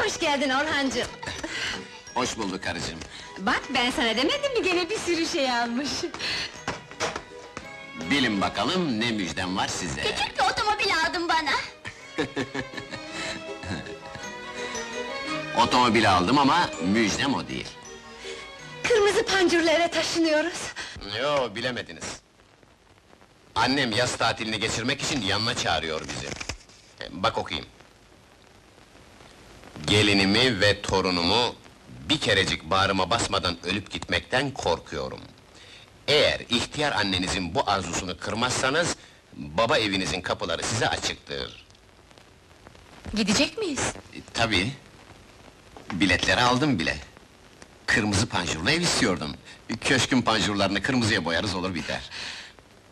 Hoş geldin Orhancığım! Hoş bulduk karıcığım. Bak, ben sana demedim mi, gene bir sürü şey almış! Bilin bakalım ne müjdem var size. Küçük bir otomobil aldın bana. Otomobil aldım ama müjdem o değil. Kırmızı pancurlu eve taşınıyoruz! Yo, bilemediniz. Annem yaz tatilini geçirmek için yanına çağırıyor bizi. Bak okuyayım. Gelinimi ve torunumu bir kerecik bağrıma basmadan ölüp gitmekten korkuyorum. Eğer ihtiyar annenizin bu arzusunu kırmazsanız, baba evinizin kapıları size açıktır. Gidecek miyiz? Tabii. Biletleri aldım bile. Kırmızı panjurlu ev istiyordum. Köşkün panjurlarını kırmızıya boyarız, olur biter.